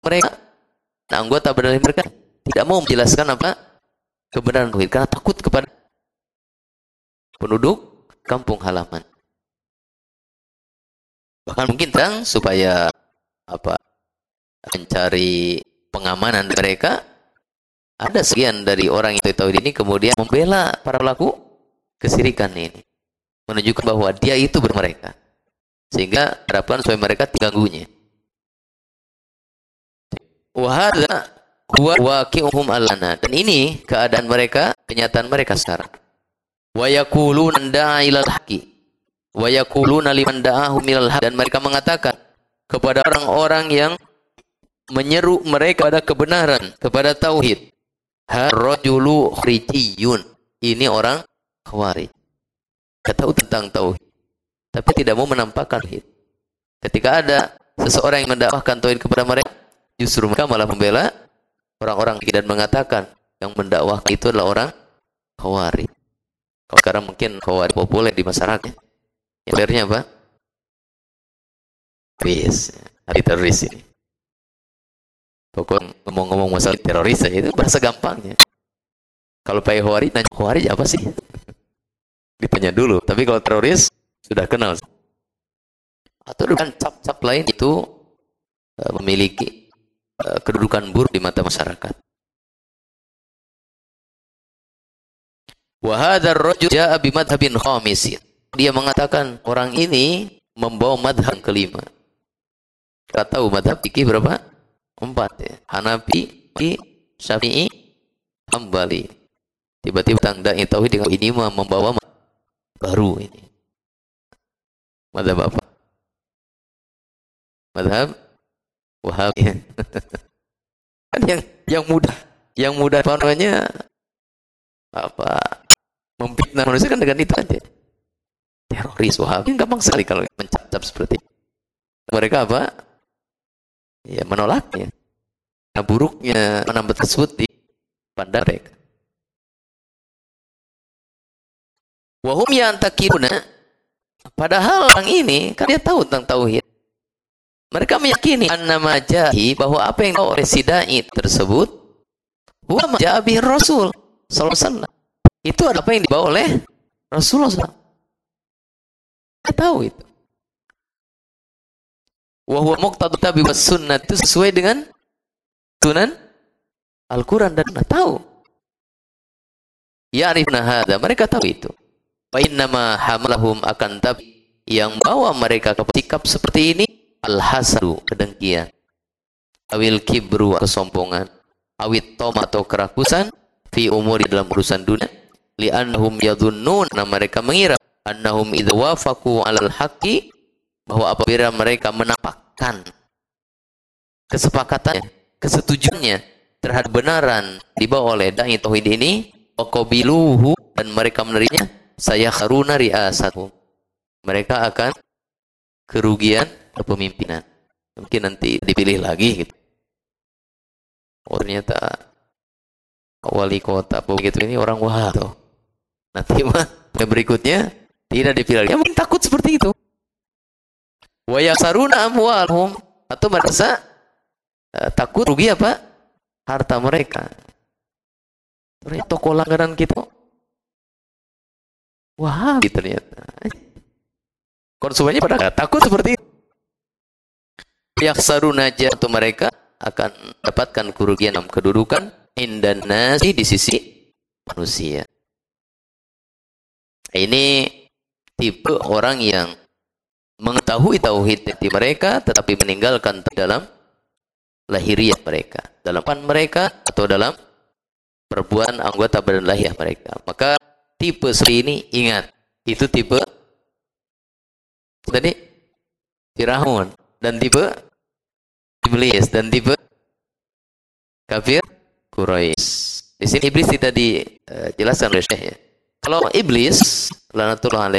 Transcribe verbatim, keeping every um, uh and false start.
mereka, anggota dari mereka tidak mau menjelaskan apa kebenaran tauhid karena takut kepada penduduk kampung halaman. Bahkan mungkin tang supaya apa mencari pengamanan mereka, ada sekian dari orang yang tauhid ini kemudian membela para pelaku kesirikan ini, menunjukkan bahwa dia itu bermereka, sehingga harapkan supaya mereka diganggunya. Wahada huwa waqi'uhum alana, dan ini keadaan mereka, kenyataan mereka sekarang. Wa yaquluna da'a ilal haqqi wa yaquluna liman da'ahum ilal haqq, dan mereka mengatakan kepada orang-orang yang menyeru mereka pada kebenaran, kepada tauhid, harrajulu khrijiyun, ini orang khawarij, tahu tentang tauhid tapi tidak mau menampakkan tauhid. Ketika ada seseorang yang mendakwahkan tauhid kepada mereka, justru mereka malah membela orang-orang dan mengatakan yang mendakwahkan itu adalah orang khawarij. Kalau sekarang mungkin khawarij populer di masyarakat. Yang benernya apa? Teroris, hari teroris ini. Pokoknya ngomong-ngomong masalah teroris itu bahasa gampangnya. Kalau pakai khawarij, nanya khawarij apa sih? Ditanya dulu. Tapi kalau teroris sudah kenal. Atau dengan cap-cap lain itu uh, memiliki uh, kedudukan buruk di mata masyarakat. Wa hadzal rajul jaa bi madhhabin khamis. Dia mengatakan orang ini membawa madhab kelima. Kita tahu madhab fikih berapa? Empat ya. Hanafi, Syafi'i, Hambali. Tiba-tiba tanda tauhid dengan ini membawa baru ini. Madhab apa? Madhab Wahabi. Kan yang yang mudah, yang mudah namanya apa? Memfitnah manusia kan dengan itu aja. Teroris Wahabi gampang sekali kalau mencap-cap seperti itu. Mereka apa? Ya menolaknya. Nah, buruknya menambah tersebut di pandang mereka. Wahum yantakiruna, padahal orang ini kan dia tahu tentang tauhid. Mereka meyakini anna majahi, bahwa apa yang dibawa oleh si dai tersebut huwa majabi Rasul sallallahu alaihi wasallam. Itu adalah apa yang dibawa oleh Rasulullah sallallahu alaihi wasallam. Dia tahu itu. Wa huwa muqtadu tabi was sunnah, itu sesuai dengan tunan Al-Qur'an dan tahu. Ya'rifuna hadza, mereka tahu itu. Wa innama hamalahum, akan tapi yang bawa mereka ke sikap seperti ini al-hasadu, kedengkian, awil kibru, kesombongan, awit tom atau kerakusan, fi umuri, dalam urusan dunia, li'annahum yadhunnun, nah mereka mengira annahum idza wafaqu 'alal haqqi, bahwa apabila mereka menampakkan kesepakatannya, kesetujuannya terhadap benaran dibawa oleh dai tauhid ini, waqabiluhu, dan mereka menerimanya, saya kharuna ri'asatuhum, mereka akan kerugian kepemimpinan. Mungkin nanti dipilih lagi gitu. Oh ternyata wali kota begitu ini orang wah tuh. Nanti mah yang berikutnya tidak dipilih lagi. Ya mungkin takut seperti itu. Wa yasaruna amwalhum, atau merasa uh, takut rugi apa? Harta mereka. Ternyata toko langganan kita wah ternyata. Konsumennya pada takut seperti itu. Yaksaruna, atau mereka akan dapatkan kerugian dalam kedudukan indan nasi, di sisi manusia. Ini tipe orang yang mengetahui tauhid di mereka tetapi meninggalkan dalam lahiriah mereka, dalam pan mereka atau dalam perbuatan anggota badan lahiriah mereka. Maka tipe seperti ini ingat, itu tipe tadi Firaun, dan tipe Iblis, dan tipe kafir Quraisy. Di sini iblis tidak dijelaskan oleh Syekh ya. Kalau iblis, lanatullah alaih,